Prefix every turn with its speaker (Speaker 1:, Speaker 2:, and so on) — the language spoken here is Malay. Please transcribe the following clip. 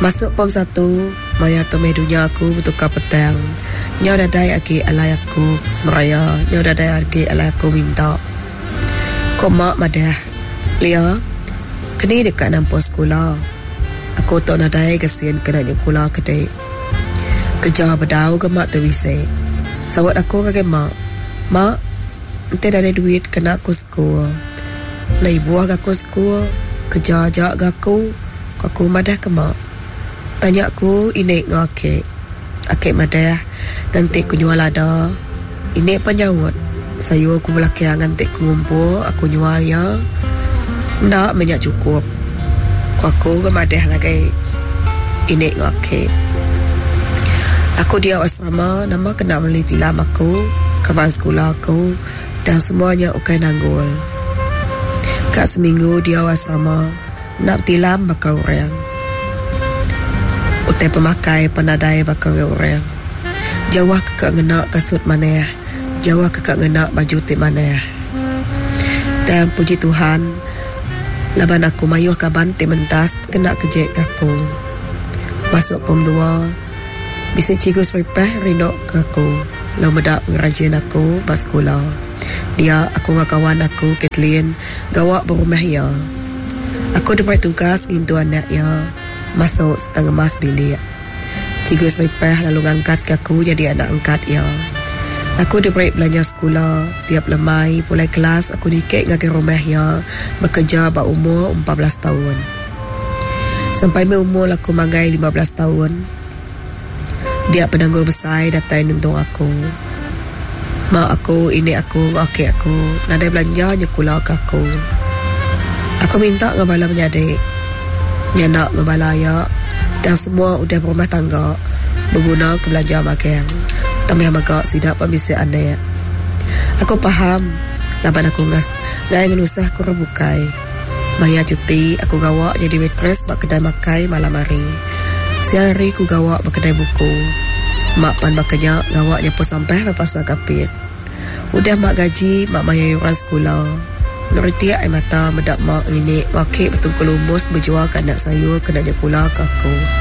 Speaker 1: Masuk pom 1, maya to medunya aku bertukar petang. Nyau dadai agi alai aku meraya, nyau dadai agi alai aku minta. Kok mak madah, Lia, kini dekat nampung sekolah. Aku tak nadai kesian kena nyekula kedai. Kejar berdau ke mak terwisai. Sawat aku kake mak, mak, ente dah ada duit kena aku sekolah. Na ibu aku sekolah, kejar jak aku madah ke mak. Tanya aku, ini ngake. Akik madah, ganti ku nyual ada. Ini penyawat. Saya aku belakang ganti ku ngumpul, aku nyual ya. Ndak banyak cukup. Aku ke madah lagi. Ini ngake. Aku dia asrama, nama kena beli tilam aku, kawan sekolah aku, dan semuanya ukai nanggul. Kak seminggu dia asrama, nak tilam bakal orang. Utai pemakai penadai bakal orang. Jawah kekak ngenak kasut mana ya, jawah kekak ngenak baju tip mana ya. Dan puji Tuhan, laban aku mayuh kaban tip mentas, kena kejek aku. Masuk pom 2, bisa cikgu seripah rinok ke aku. Lalu medak ngerajin aku pas sekolah. Dia, aku dengan kawan aku, Kathleen, gawak berumah ya. Aku dapat tugas ngintu anak ya. Masuk setengah mas bilik. Cikgu seripah lalu ngangkat ke aku jadi anak angkat ya. Aku dapat belanja sekolah. Tiap lemai, mulai kelas, aku dikek ngake rumah ya. Bekerja berumur 14 tahun. Sampai umur aku manggai 15 tahun. Dia penangguh besar datang nuntung aku. Mak aku, ini aku, ngake aku. Nadai belanja nyekula ke aku. Aku minta ngabala menyadik. Nyanak ngabala ya. Dan semua udah berumah tangga. Berguna ke belanja makan. Tamih magak sidak pembisi anda. Aku faham. Laban aku ngai ngelusah aku rebukai. Maya cuti, aku gawak jadi waitress bak kedai makai malam hari. Siang hari ku gawak bak kedai buku. Mak pan bakanya gawak nyapu sampai pasal kapit. Udah mak gaji, mak maya yuran sekolah. Ngerti ai mata medak mak ini wakil betul kelumbus berjual ke anak sayur kena nyekula ke aku.